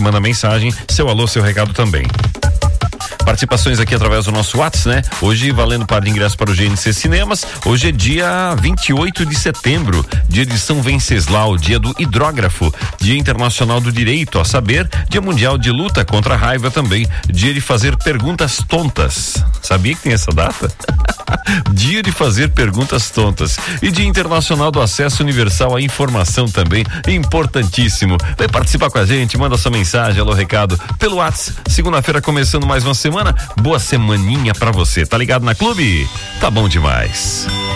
manda mensagem, seu alô, seu recado também. Participações aqui através do nosso WhatsApp, né? Hoje valendo par de ingresso para o GNC Cinemas. Hoje é dia 28 de setembro, dia de São Venceslau, dia do hidrógrafo, dia internacional do direito a saber, dia mundial de luta contra a raiva também, dia de fazer perguntas tontas. Sabia que tem essa data? Dia de fazer perguntas tontas e dia internacional do acesso universal à informação também, importantíssimo. Vem participar com a gente, manda sua mensagem, alô, recado pelo WhatsApp. Segunda-feira começando mais uma semana, boa semaninha pra você, tá ligado na Clube? Tá bom demais.